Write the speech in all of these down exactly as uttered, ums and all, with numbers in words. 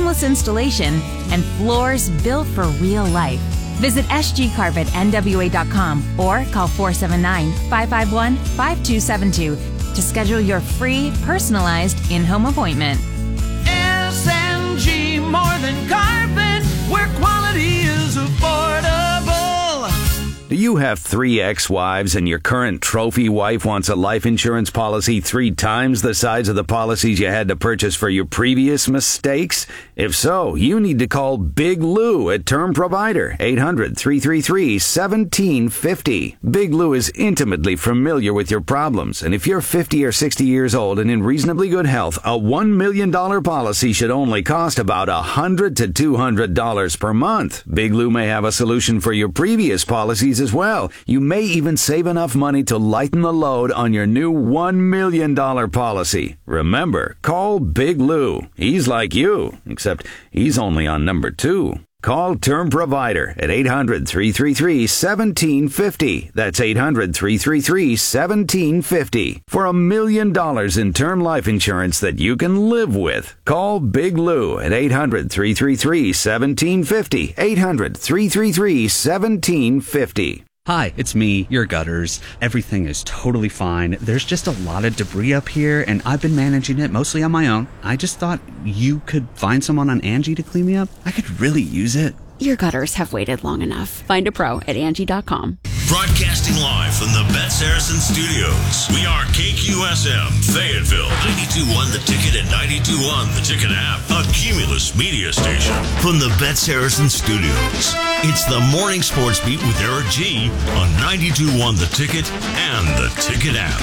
seamless installation, and floors built for real life. Visit S G carpet N W A dot com or call four seven nine, five five one, five two seven two to schedule your free, personalized in-home appointment. S M G, more than carpet, where quality is affordable. Do you have three ex-wives and your current trophy wife wants a life insurance policy three times the size of the policies you had to purchase for your previous mistakes? If so, you need to call Big Lou at Term Provider, eight hundred, three three three, one seven five zero. Big Lou is intimately familiar with your problems, and if you're fifty or sixty years old and in reasonably good health, a one million dollars policy should only cost about one hundred to two hundred dollars per month. Big Lou may have a solution for your previous policies as well. You may even save enough money to lighten the load on your new one million dollars policy. Remember, call Big Lou. He's like you, except he's only on number two. Call Term Provider at eight hundred, three three three, one seven five zero. That's eight hundred, three three three, one seven five zero. For a million dollars in term life insurance that you can live with. Call Big Lou at eight hundred, three three three, one seven five zero. eight hundred, three three three, one seven five zero. Hi, it's me, your gutters. Everything is totally fine. There's just a lot of debris up here, and I've been managing it mostly on my own. I just thought you could find someone on Angie to clean me up. I could really use it. Your gutters have waited long enough. Find a pro at Angie dot com. Broadcasting live from the Bet Saracen Studios. We are K Q S M, Fayetteville, ninety-two point one The Ticket and ninety-two point one The Ticket app, a Cumulus media station. From the Bet Saracen Studios, it's the Morning Sports Beat with Eric G on ninety-two point one The Ticket and The Ticket app.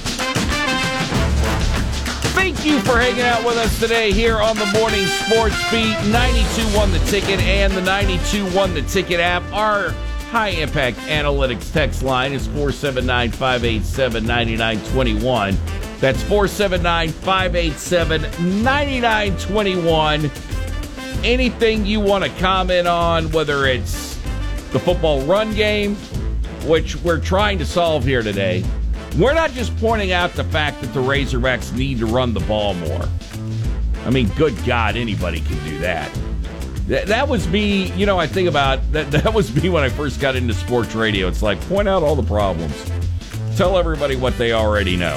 Thank you for hanging out with us today here on the Morning Sports Beat, ninety-two point one The Ticket and the ninety-two point one The Ticket app. Our high-impact analytics text line is four seven nine, five eight seven, nine nine two one. That's four seven nine, five eight seven, nine nine two one. Anything you want to comment on, whether it's the football run game, which we're trying to solve here today. We're not just pointing out the fact that the Razorbacks need to run the ball more. I mean, good God, anybody can do that. That, that was me, you know, I think about, that, that was me when I first got into sports radio. It's like, point out all the problems. Tell everybody what they already know.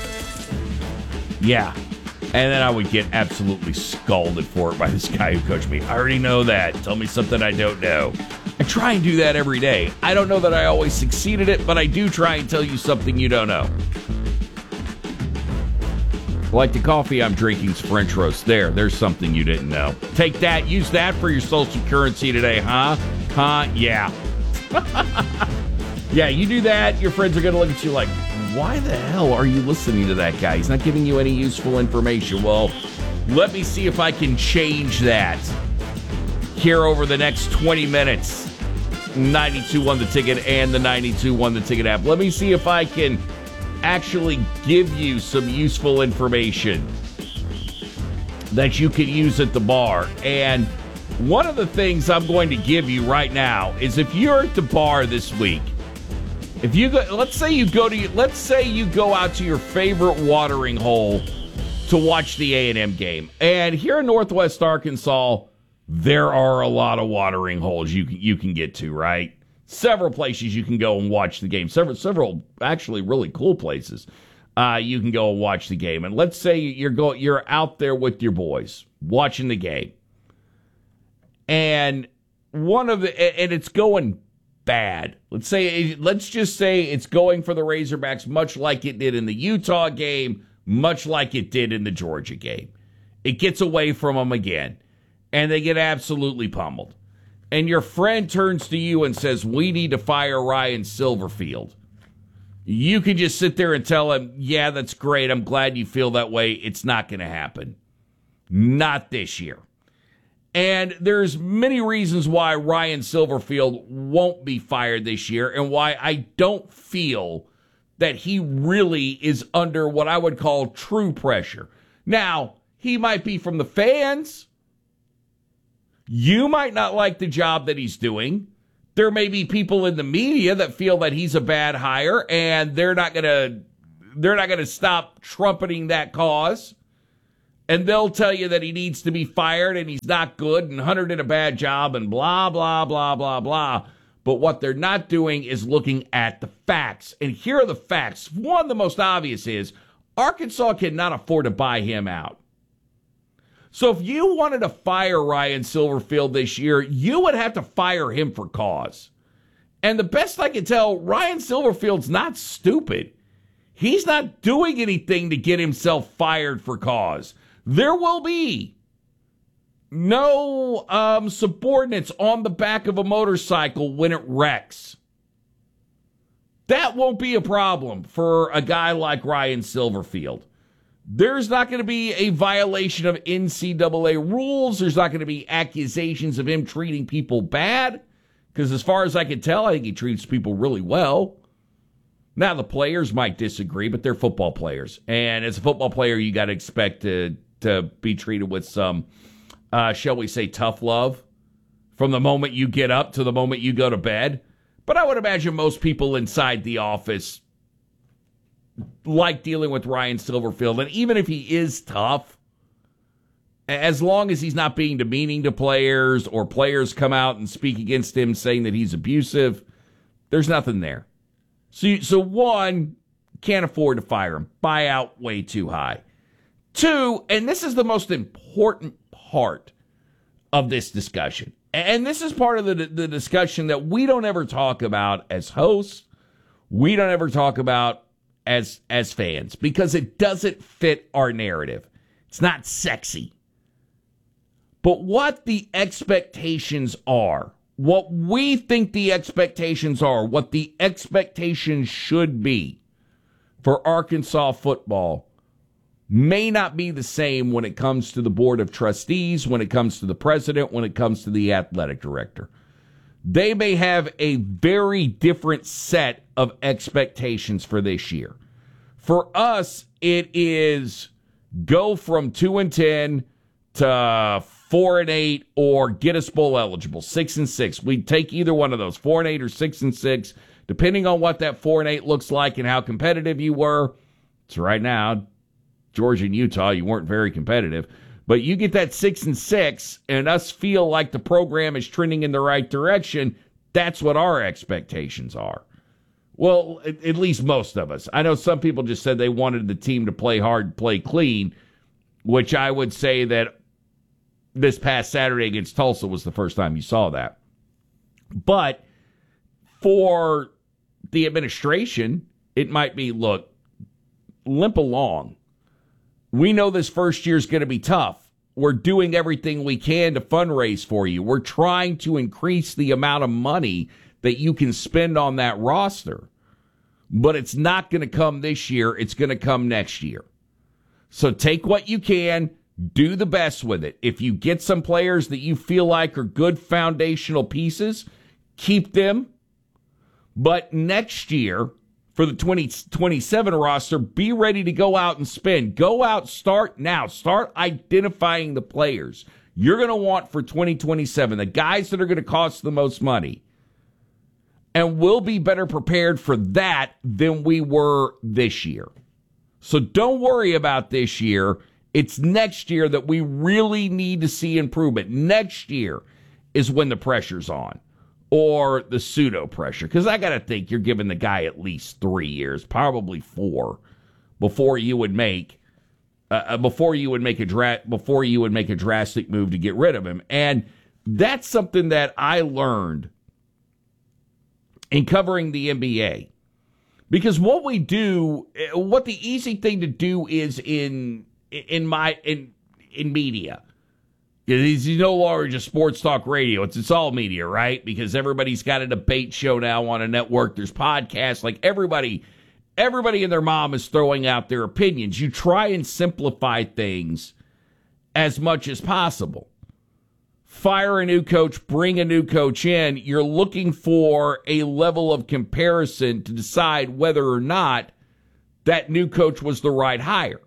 Yeah. And then I would get absolutely scalded for it by this guy who coached me. I already know that. Tell me something I don't know. I try and do that every day. I don't know that I always succeed at it, but I do try and tell you something you don't know. Like the coffee I'm drinking's French roast. There, there's something you didn't know. Take that, use that for your social currency today, huh? Huh? Yeah. Yeah, you do that, your friends are going to look at you like, why the hell are you listening to that guy? He's not giving you any useful information. Well, let me see if I can change that here over the next twenty minutes. ninety-two point one The Ticket and the ninety-two point one The Ticket app. Let me see if I can actually give you some useful information that you can use at the bar. And one of the things I'm going to give you right now is if you're at the bar this week, if you go, let's say you go to, let's say you go out to your favorite watering hole to watch the A and M game. And here in Northwest Arkansas, there are a lot of watering holes you can, you can get to, right? Several places you can go and watch the game. Several, several actually really cool places uh, you can go and watch the game. And let's say you're go, you're out there with your boys watching the game, and one of the and it's going bad. Let's say let's just say it's going for the Razorbacks, much like it did in the Utah game, much like it did in the Georgia game. It gets away from them again, and they get absolutely pummeled. And your friend turns to you and says, we need to fire Ryan Silverfield. You can just sit there and tell him, yeah, that's great. I'm glad you feel that way. It's not going to happen. Not this year. And there's many reasons why Ryan Silverfield won't be fired this year and why I don't feel that he really is under what I would call true pressure. Now, he might be from the fans. You might not like the job that he's doing. There may be people in the media that feel that he's a bad hire, and they're not gonna they're not gonna stop trumpeting that cause. And they'll tell you that he needs to be fired and he's not good and Hunter did a bad job and blah, blah, blah, blah, blah. But what they're not doing is looking at the facts. And here are the facts. One, the most obvious is Arkansas cannot afford to buy him out. So if you wanted to fire Ryan Silverfield this year, you would have to fire him for cause. And the best I can tell, Ryan Silverfield's not stupid. He's not doing anything to get himself fired for cause. There will be no um, subordinates on the back of a motorcycle when it wrecks. That won't be a problem for a guy like Ryan Silverfield. There's not going to be a violation of N C double A rules. There's not going to be accusations of him treating people bad. Because as far as I can tell, I think he treats people really well. Now, the players might disagree, but they're football players. And as a football player, you got to expect to, to be treated with some, uh, shall we say, tough love from the moment you get up to the moment you go to bed. But I would imagine most people inside the office like dealing with Ryan Silverfield. And even if he is tough, as long as he's not being demeaning to players or players come out and speak against him saying that he's abusive, there's nothing there. So, so one, can't afford to fire him. Buyout way too high. Two, and this is the most important part of this discussion, and this is part of the, the discussion that we don't ever talk about as hosts, we don't ever talk about as, as fans, because it doesn't fit our narrative. It's not sexy. But what the expectations are, what we think the expectations are, what the expectations should be for Arkansas football may not be the same when it comes to the board of trustees, when it comes to the president, when it comes to the athletic director. They may have a very different set of expectations for this year. For us, it is go from two and ten to four and eight, or get us bowl eligible, six and six. We'd take either one of those, four and eight or six and six, depending on what that four and eight looks like and how competitive you were. So right now, Georgia and Utah, you weren't very competitive, but you get that six and six, and us feel like the program is trending in the right direction. That's what our expectations are. Well, at, at least most of us. I know some people just said they wanted the team to play hard, play clean, which I would say that this past Saturday against Tulsa was the first time you saw that. But for the administration, it might be, look, limp along. We know this first year is going to be tough. We're doing everything we can to fundraise for you. We're trying to increase the amount of money that you can spend on that roster. But it's not going to come this year. It's going to come next year. So take what you can. Do the best with it. If you get some players that you feel like are good foundational pieces, keep them. But next year, for the twenty twenty-seven roster, be ready to go out and spend. Go out, start now. Start identifying the players you're going to want for twenty twenty-seven, the guys that are going to cost the most money. And we'll be better prepared for that than we were this year. So don't worry about this year. It's next year that we really need to see improvement. Next year is when the pressure's on, or the pseudo pressure. Because I got to think you're giving the guy at least three years, probably four, before you would make uh, before you would make a dra- before you would make a drastic move to get rid of him. And that's something that I learned in covering the N B A. Because what we do, what the easy thing to do is in in my in in media. It's no longer just sports talk radio. It's it's all media, right? Because everybody's got a debate show now on a network. There's podcasts. Like everybody, everybody and their mom is throwing out their opinions. You try and simplify things as much as possible. Fire a new coach, bring a new coach in. You're looking for a level of comparison to decide whether or not that new coach was the right hire.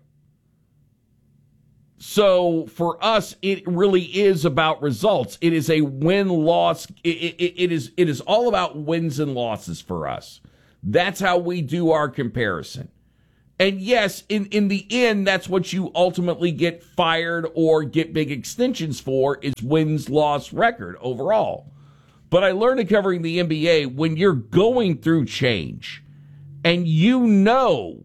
So for us, it really is about results. It is a win-loss. It, it, it is it is all about wins and losses for us. That's how we do our comparison. And yes, in, in the end, that's what you ultimately get fired or get big extensions for is wins-loss record overall. But I learned in covering the N B A, when you're going through change and you know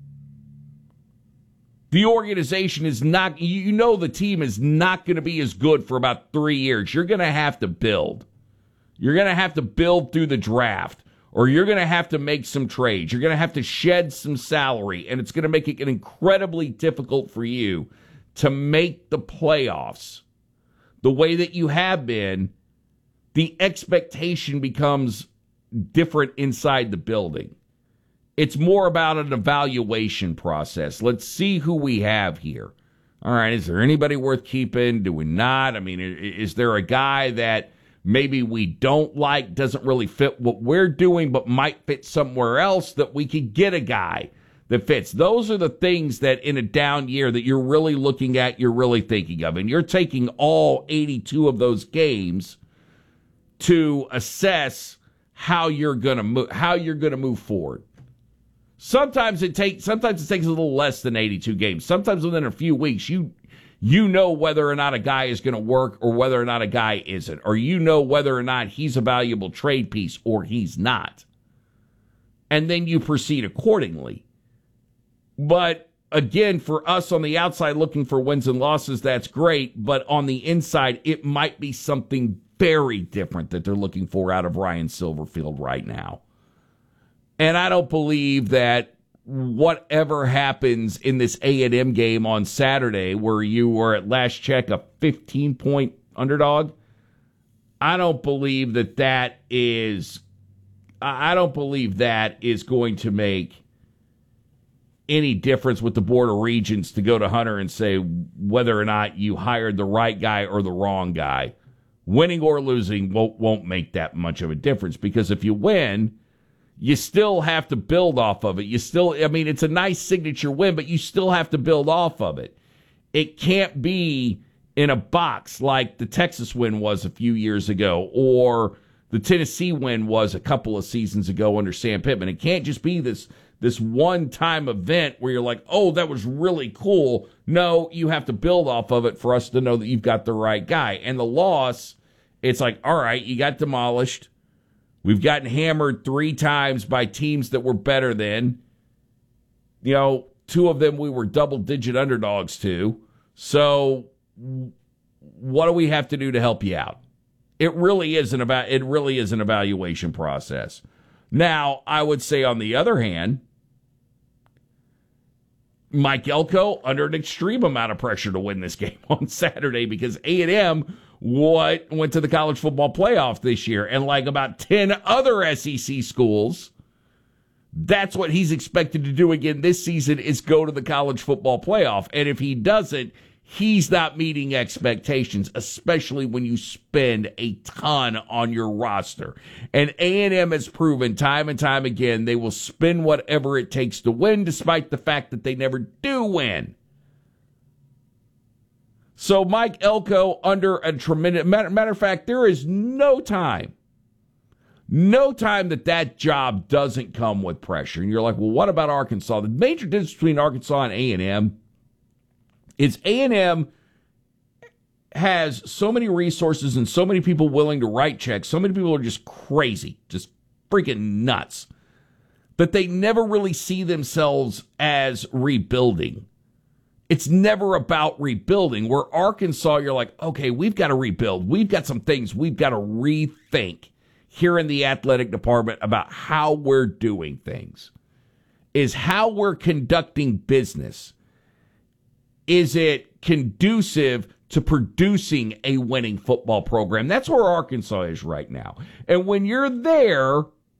the organization is not, you know the team is not going to be as good for about three years, you're going to have to build. You're going to have to build through the draft. Or you're going to have to make some trades. You're going to have to shed some salary, and it's going to make it incredibly difficult for you to make the playoffs the way that you have been. The expectation becomes different inside the building. It's more about an evaluation process. Let's see who we have here. All right, is there anybody worth keeping? Do we not? I mean, is there a guy that maybe we don't like, doesn't really fit what we're doing, but might fit somewhere else that we could get a guy that fits? Those are the things that in a down year that you're really looking at, you're really thinking of. And you're taking all eighty-two of those games to assess how you're going to move, how you're going to move forward. Sometimes it takes, sometimes it takes a little less than eighty-two games. Sometimes within a few weeks, you You know whether or not a guy is going to work or whether or not a guy isn't. Or you know whether or not he's a valuable trade piece or he's not. And then you proceed accordingly. But again, for us on the outside looking for wins and losses, that's great. But on the inside, it might be something very different that they're looking for out of Ryan Silverfield right now. And I don't believe that whatever happens in this A and M game on Saturday, where you were at last check a fifteen-point underdog, I don't believe that that is, I don't believe that is going to make any difference with the Board of Regents to go to Hunter and say whether or not you hired the right guy or the wrong guy. Winning or losing won't, won't make that much of a difference, because if you win, you still have to build off of it. You still, I mean, it's a nice signature win, but you still have to build off of it. It can't be in a box like the Texas win was a few years ago, or the Tennessee win was a couple of seasons ago under Sam Pittman. It can't just be this, this one-time event where you're like, oh, that was really cool. No, you have to build off of it for us to know that you've got the right guy. And the loss, it's like, all right, you got demolished. We've gotten hammered three times by teams that were better than. You know, two of them we were double-digit underdogs to. So what do we have to do to help you out? It really is an about. It really is an evaluation process. Now, I would say on the other hand, Mike Elko under an extreme amount of pressure to win this game on Saturday, because A and M what went to the college football playoff this year, and like about ten other S E C schools, that's what he's expected to do again this season, is go to the college football playoff. And if he doesn't, he's not meeting expectations, especially when you spend a ton on your roster. And A and M has proven time and time again they will spend whatever it takes to win, despite the fact that they never do win. So Mike Elko under a tremendous, matter, matter of fact, there is no time, no time that that job doesn't come with pressure. And you're like, well, what about Arkansas? The major difference between Arkansas and A and M is A and M has so many resources and so many people willing to write checks. So many people are just crazy, just freaking nuts, that they never really see themselves as rebuilding. It's never about rebuilding. Where Arkansas, you're like, okay, we've got to rebuild. We've got some things we've got to rethink here in the athletic department about how we're doing things. Is how we're conducting business. Is it conducive to producing a winning football program? That's where Arkansas is right now. And when you're there,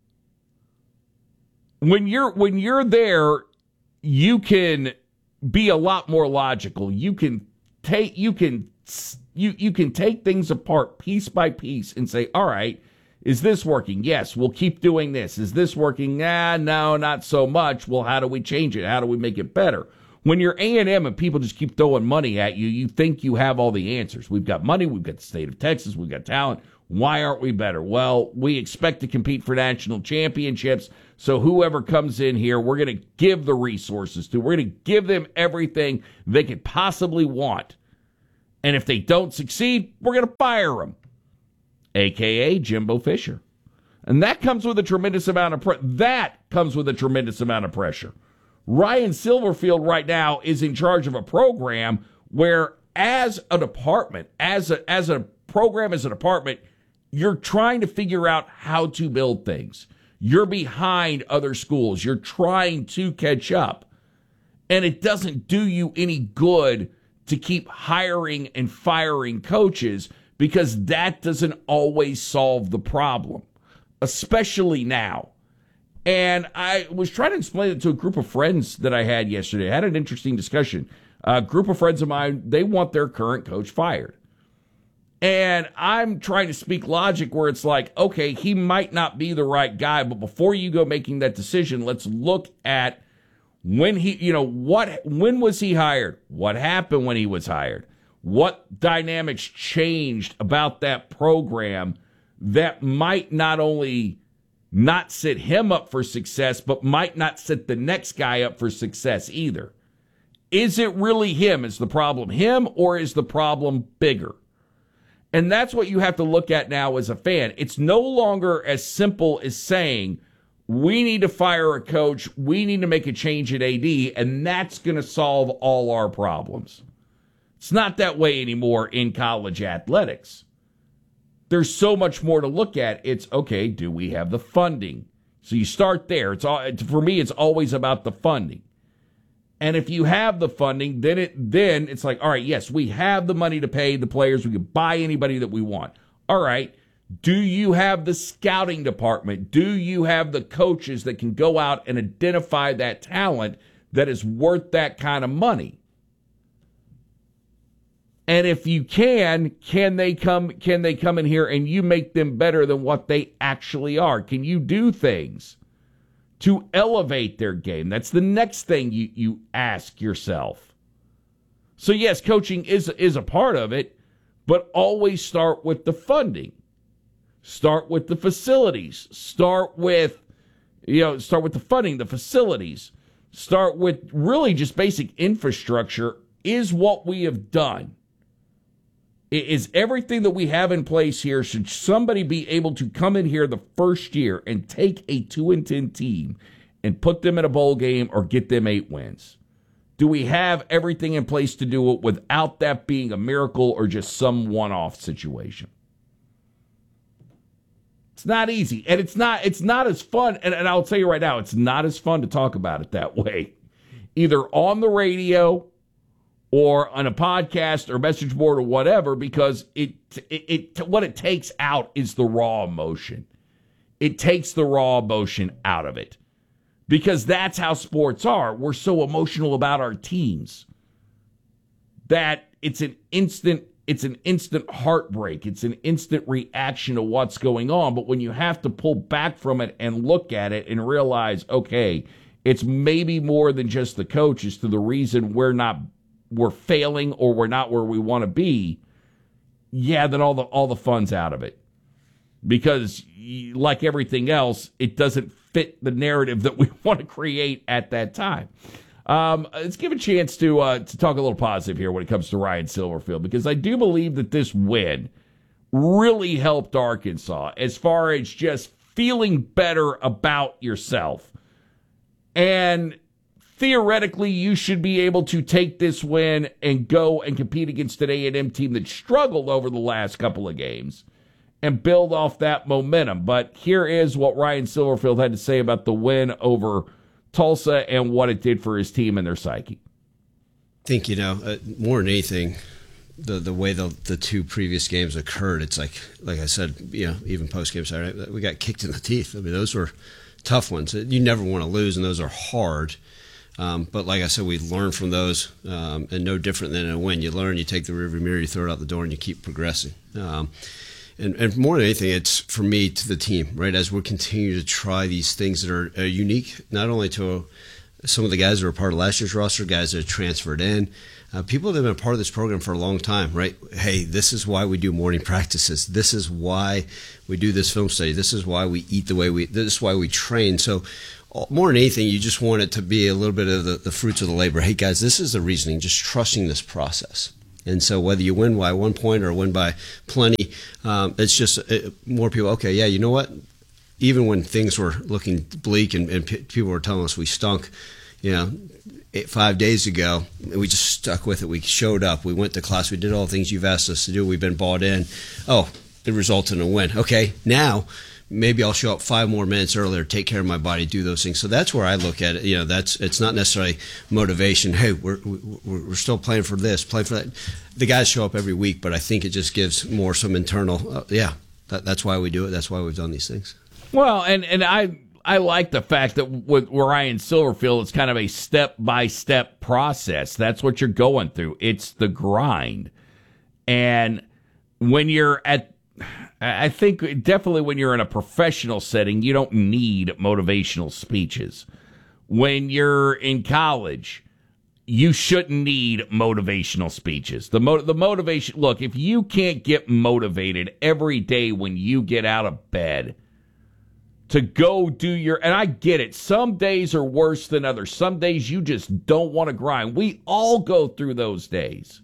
when you're when you're there, you can be a lot more logical. You can take you can you you can take things apart piece by piece and say, all right, is this working? Yes, we'll keep doing this. Is this working? Ah, no, not so much. Well, how do we change it? How do we make it better? When you're A and M and people just keep throwing money at you, you think you have all the answers. We've got money. We've got the state of Texas. We've got talent. Why aren't we better? Well, we expect to compete for national championships. So whoever comes in here, we're going to give the resources to. We're going to give them everything they could possibly want. And if they don't succeed, we're going to fire them, a k a. Jimbo Fisher. And that comes with a tremendous amount of pre- that comes with a tremendous amount of pressure. Ryan Silverfield right now is in charge of a program where, as a department, as a as a program, as a department, you're trying to figure out how to build things. You're behind other schools. You're trying to catch up. And it doesn't do you any good to keep hiring and firing coaches, because that doesn't always solve the problem, especially now. And I was trying to explain it to a group of friends that I had yesterday. I had an interesting discussion. A group of friends of mine, they want their current coach fired. And I'm trying to speak logic where it's like, okay, he might not be the right guy, but before you go making that decision, let's look at when he, you know, what, when was he hired? What happened when he was hired? What dynamics changed about that program that might not only not set him up for success, but might not set the next guy up for success either? Is it really him? Is the problem him, or is the problem bigger? And that's what you have to look at now as a fan. It's no longer as simple as saying, we need to fire a coach, we need to make a change at A D, and that's going to solve all our problems. It's not that way anymore in college athletics. There's so much more to look at. It's, okay, do we have the funding? So you start there. It's all, for me, it's always about the funding. And if you have the funding, then it then it's like, all right, yes, we have the money to pay the players. We can buy anybody that we want. All right, do you have the scouting department? Do you have the coaches that can go out and identify that talent that is worth that kind of money? And if you can, can they come can they come in here and you make them better than what they actually are? Can you do things to elevate their game? That's the next thing you, you ask yourself. So yes, coaching is is a part of it, but always start with the funding. Start with the facilities. Start with, you know, start with the funding, the facilities. Start with really just basic infrastructure. Is what we have done. Is everything that we have in place here, should somebody be able to come in here the first year and take a two and ten team and put them in a bowl game or get them eight wins? Do we have everything in place to do it without that being a miracle or just some one-off situation? It's not easy, and it's not it's not as fun, and, and I'll tell you right now, it's not as fun to talk about it that way, either on the radio or on a podcast or message board or whatever, because it, it it what it takes out is the raw emotion. It takes the raw emotion out of it, because that's how sports are. We're so emotional about our teams that it's an instant it's an instant heartbreak. It's an instant reaction to what's going on. But when you have to pull back from it and look at it and realize, okay, it's maybe more than just the coaches to the reason we're not we're failing or we're not where we want to be, yeah, then all the all the fun's out of it. Because like everything else, it doesn't fit the narrative that we want to create at that time. Um, let's give a chance to uh, to talk a little positive here when it comes to Ryan Silverfield, because I do believe that this win really helped Arkansas as far as just feeling better about yourself. And theoretically, you should be able to take this win and go and compete against an A and M team that struggled over the last couple of games and build off that momentum. But here is what Ryan Silverfield had to say about the win over Tulsa and what it did for his team and their psyche. I think, you know, uh, more than anything, the the way the the two previous games occurred, it's like, like I said, you know, even post-game Saturday, we got kicked in the teeth. I mean, those were tough ones. You never want to lose, and those are hard. Um, but like I said, we learn from those, um, and no different than a win. You learn, you take the rearview mirror, you throw it out the door, and you keep progressing. Um, and, and more than anything, it's for me to the team, right? As we continue to try these things that are, are unique, not only to some of the guys that were part of last year's roster, guys that transferred in, uh, people that have been part of this program for a long time, right? Hey, this is why we do morning practices. This is why we do this film study. This is why we eat the way we, this is why we train. So more than anything, you just want it to be a little bit of the, the fruits of the labor. Hey, guys, this is the reasoning, just trusting this process. And so whether you win by one point or win by plenty, um, it's just uh, more people, okay, yeah, you know what? Even when things were looking bleak and, and p- people were telling us we stunk, you know, eight, five days ago, we just stuck with it. We showed up. We went to class. We did all the things you've asked us to do. We've been bought in. Oh, it resulted in a win. Okay, now maybe I'll show up five more minutes earlier, take care of my body, do those things. So that's where I look at it. You know, that's it's not necessarily motivation. Hey, we're we're, we're still playing for this, playing for that. The guys show up every week, but I think it just gives more some internal. Uh, yeah, that, that's why we do it. That's why we've done these things. Well, and, and I I like the fact that with Ryan Silverfield, it's kind of a step-by-step process. That's what you're going through. It's the grind. And when you're at, I think definitely when you're in a professional setting, you don't need motivational speeches. When you're in college, you shouldn't need motivational speeches. The mo- the motivation, look, if you can't get motivated every day when you get out of bed to go do your, and I get it, some days are worse than others. Some days you just don't want to grind. We all go through those days.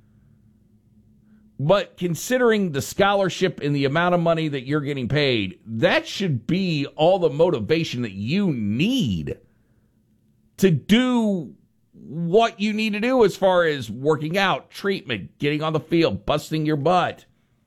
But considering the scholarship and the amount of money that you're getting paid, that should be all the motivation that you need to do what you need to do as far as working out, treatment, getting on the field, busting your butt.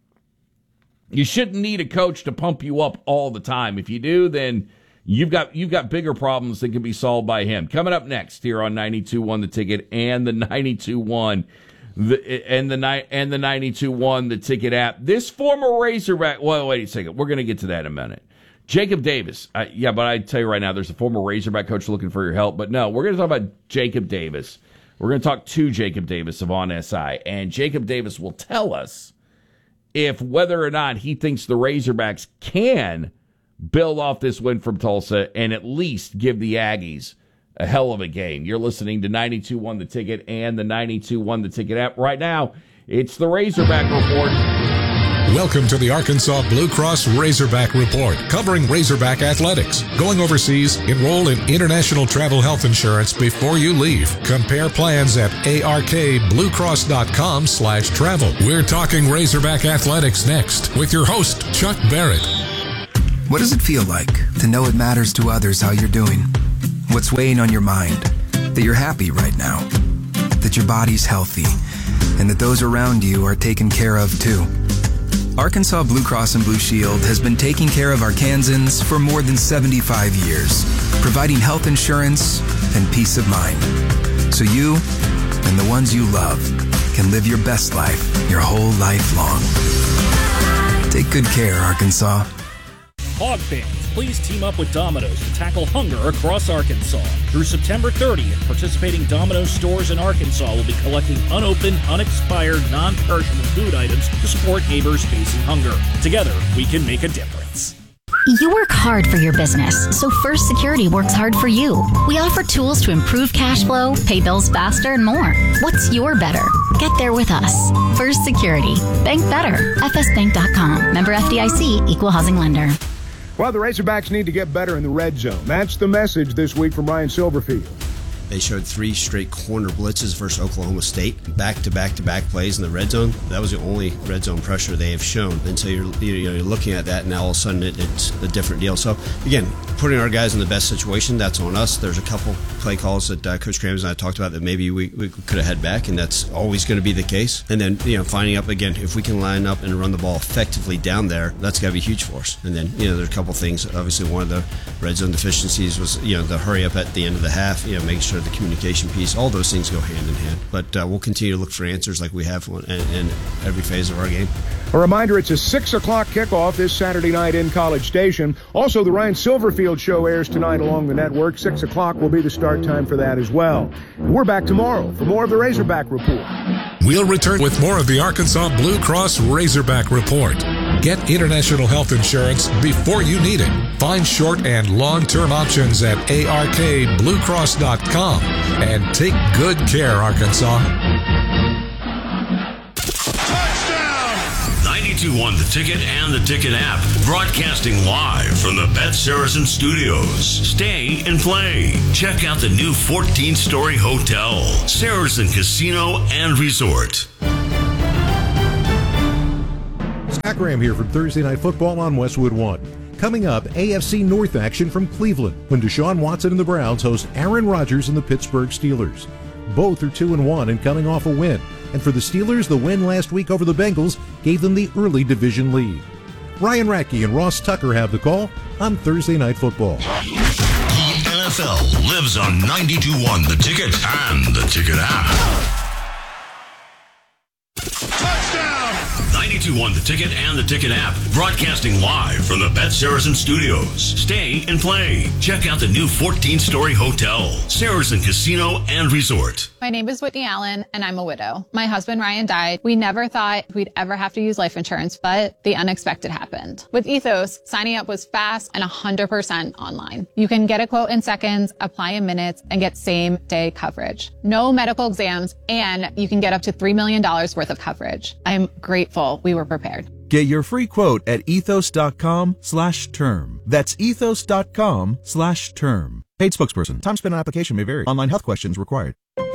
You shouldn't need a coach to pump you up all the time. If you do, then you've got you've got bigger problems that can be solved by him. Coming up next here on ninety-two point one The Ticket and the ninety-two point one the and the and the ninety-two point one The Ticket app. This former Razorback. Well, wait a second. We're going to get to that in a minute. Jacob Davis. Uh, yeah, but I tell you right now, there's a former Razorback coach looking for your help. But no, we're going to talk about Jacob Davis. We're going to talk to Jacob Davis of On S I, and Jacob Davis will tell us if whether or not he thinks the Razorbacks can build off this win from Tulsa and at least give the Aggies a hell of a game. You're listening to ninety-two point one The Ticket and the ninety-two point one The Ticket app. Right now, it's the Razorback Report. Welcome to the Arkansas Blue Cross Razorback Report, covering Razorback athletics. Going overseas, enroll in international travel health insurance before you leave. Compare plans at arkbluecross.com slash travel. We're talking Razorback athletics next with your host, Chuck Barrett. What does it feel like to know it matters to others how you're doing? What's weighing on your mind? That you're happy right now, that your body's healthy, and that those around you are taken care of too. Arkansas Blue Cross and Blue Shield has been taking care of Arkansans for more than seventy-five years, providing health insurance and peace of mind. So you and the ones you love can live your best life your whole life long. Take good care, Arkansas. Hog fans, please team up with Domino's to tackle hunger across Arkansas. Through September thirtieth, participating Domino's stores in Arkansas will be collecting unopened, unexpired, non-perishable food items to support neighbors facing hunger. Together, we can make a difference. You work hard for your business, so First Security works hard for you. We offer tools to improve cash flow, pay bills faster, and more. What's your better? Get there with us. First Security. Bank better. F S bank dot com. Member F D I C. Equal housing lender. Well, the Razorbacks need to get better in the red zone. That's the message this week from Ryan Silverfield. They showed three straight corner blitzes versus Oklahoma State, back-to-back-to-back plays in the red zone. That was the only red zone pressure they have shown. And so you're, you know, you're looking at that, and now all of a sudden it, it's a different deal. So, again, putting our guys in the best situation, that's on us. There's a couple play calls that uh, Coach Krams and I talked about that maybe we, we could have had back, and that's always going to be the case. And then, you know, finding up, again, if we can line up and run the ball effectively down there, that's got to be huge for us. And then, you know, there's a couple things. Obviously, one of the red zone deficiencies was, you know, the hurry up at the end of the half, you know, making sure the communication piece, all those things go hand in hand. But uh, we'll continue to look for answers like we have in, in every phase of our game. A reminder, it's a six o'clock kickoff this Saturday night in College Station. Also, the Ryan Silverfield Show airs tonight along the network. six o'clock will be the start time for that as well. And we're back tomorrow for more of the Razorback Report. We'll return with more of the Arkansas Blue Cross Razorback Report. Get international health insurance before you need it. Find short and long-term options at A R K blue cross dot com and take good care, Arkansas. ninety-two point one The Ticket and the Ticket app, broadcasting live from the Bet Saracen Studios. Stay and play. Check out the new fourteen-story hotel, Saracen Casino and Resort. Zach Graham here from Thursday Night Football on Westwood One. Coming up, A F C North action from Cleveland when Deshaun Watson and the Browns host Aaron Rodgers and the Pittsburgh Steelers. Both are two and one and coming off a win. And for the Steelers, the win last week over the Bengals gave them the early division lead. Ryan Radke and Ross Tucker have the call on Thursday Night Football. The N F L lives on ninety-two point one The Ticket and the Ticket app. ninety-two point one The Ticket and the Ticket app, broadcasting live from the Bet Saracen Studios. Stay and play. Check out the new fourteen-story hotel, Saracen Casino and Resort. My name is Whitney Allen, and I'm a widow. My husband, Ryan, died. We never thought we'd ever have to use life insurance, but the unexpected happened. With Ethos, signing up was fast and one hundred percent online. You can get a quote in seconds, apply in minutes, and get same-day coverage. No medical exams, and you can get up to three million dollars worth of coverage. I'm grateful we were prepared. Get your free quote at ethos.com slash term. That's ethos.com slash term. Paid spokesperson. Time spent on application may vary. Online health questions required.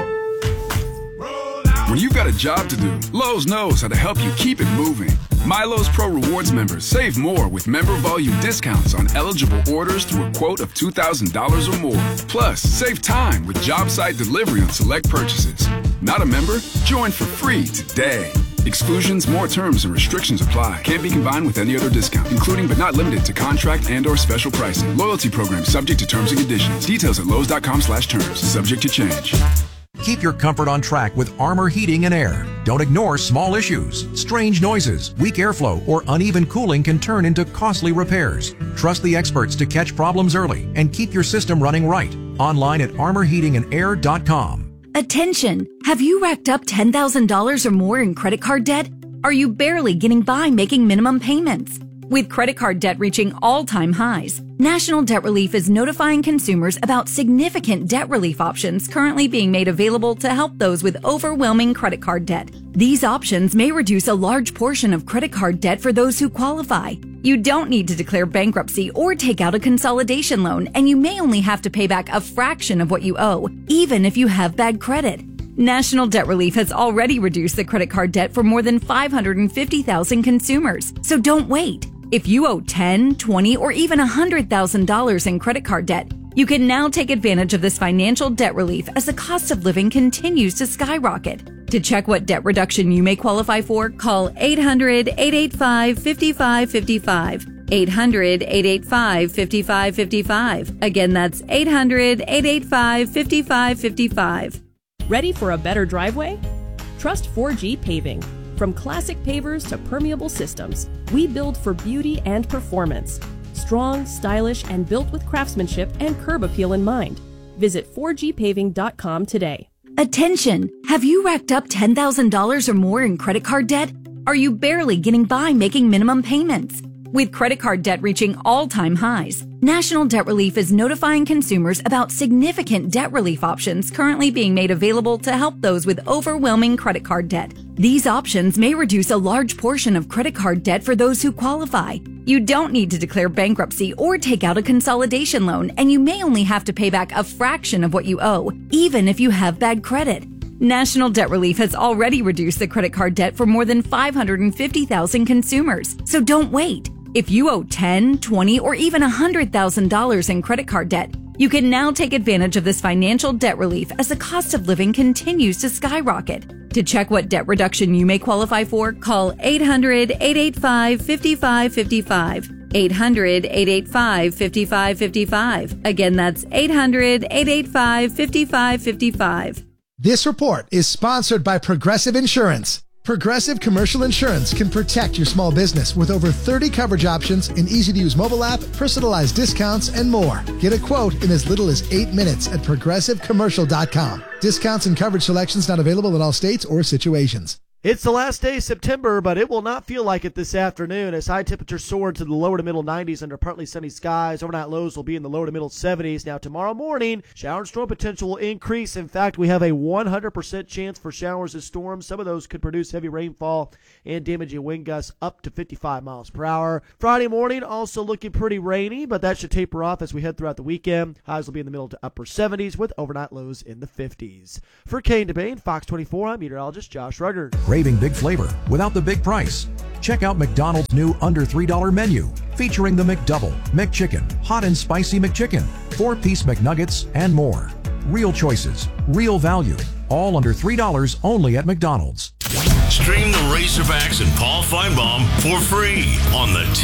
When you've got a job to do, Lowe's knows how to help you keep it moving. MyLowe's Pro Rewards members save more with member volume discounts on eligible orders through a quote of two thousand dollars or more. Plus, save time with job site delivery on select purchases. Not a member? Join for free today. Exclusions, more terms, and restrictions apply. Can't be combined with any other discount, including but not limited to contract and or special pricing. Loyalty program subject to terms and conditions. Details at lowes.com slash terms. Subject to change. Keep your comfort on track with Armor Heating and Air. Don't ignore small issues. Strange noises, weak airflow, or uneven cooling can turn into costly repairs. Trust the experts to catch problems early and keep your system running right. Online at armor heating and air dot com. Attention! Have you racked up ten thousand dollars or more in credit card debt? Are you barely getting by making minimum payments? With credit card debt reaching all-time highs, National Debt Relief is notifying consumers about significant debt relief options currently being made available to help those with overwhelming credit card debt. These options may reduce a large portion of credit card debt for those who qualify. You don't need to declare bankruptcy or take out a consolidation loan, and you may only have to pay back a fraction of what you owe, even if you have bad credit. National Debt Relief has already reduced the credit card debt for more than five hundred fifty thousand consumers, so don't wait. If you owe ten thousand dollars, twenty thousand dollars, or even one hundred thousand dollars in credit card debt, you can now take advantage of this financial debt relief as the cost of living continues to skyrocket. To check what debt reduction you may qualify for, call eight hundred, eight eight five, five five five five. eight hundred, eight eight five, five five five five. Again, that's eight hundred, eight eight five, five five five five. Ready for a better driveway? Trust four G Paving. From classic pavers to permeable systems, we build for beauty and performance. Strong, stylish, and built with craftsmanship and curb appeal in mind. Visit four G paving dot com today. Attention! Have you racked up ten thousand dollars or more in credit card debt? Are you barely getting by making minimum payments? With credit card debt reaching all-time highs, National Debt Relief is notifying consumers about significant debt relief options currently being made available to help those with overwhelming credit card debt. These options may reduce a large portion of credit card debt for those who qualify. You don't need to declare bankruptcy or take out a consolidation loan, and you may only have to pay back a fraction of what you owe, even if you have bad credit. National Debt Relief has already reduced the credit card debt for more than five hundred fifty thousand consumers, so don't wait. If you owe ten thousand dollars, twenty thousand dollars, or even one hundred thousand dollars in credit card debt, you can now take advantage of this financial debt relief as the cost of living continues to skyrocket. To check what debt reduction you may qualify for, call eight hundred, eight eight five, five five five five. eight hundred, eight eight five, five five five five. Again, that's eight hundred, eight eight five, five five five five. This report is sponsored by Progressive Insurance. Progressive Commercial Insurance can protect your small business with over thirty coverage options, an easy-to-use mobile app, personalized discounts, and more. Get a quote in as little as eight minutes at progressive commercial dot com. Discounts and coverage selections not available in all states or situations. It's the last day of September, but it will not feel like it this afternoon as high temperatures soar to the lower to middle nineties under partly sunny skies. Overnight lows will be in the lower to middle seventies. Now, tomorrow morning, shower and storm potential will increase. In fact, we have a one hundred percent chance for showers and storms. Some of those could produce heavy rainfall and damaging wind gusts up to fifty-five miles per hour. Friday morning, also looking pretty rainy, but that should taper off as we head throughout the weekend. Highs will be in the middle to upper seventies with overnight lows in the fifties. For Kane DeBane, Fox twenty-four, I'm meteorologist Josh Ruggers. Craving big flavor without the big price? Check out McDonald's new under three dollar menu featuring the McDouble, McChicken, Hot and Spicy McChicken, four-piece McNuggets, and more. Real choices, real value, all under three dollars only at McDonald's. Stream the Razorbacks and Paul Feinbaum for free on the